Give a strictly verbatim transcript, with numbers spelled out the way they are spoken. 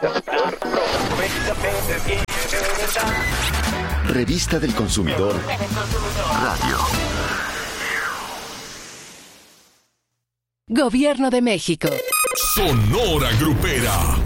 Revista del Consumidor Radio. Gobierno de México. Sonora Grupera.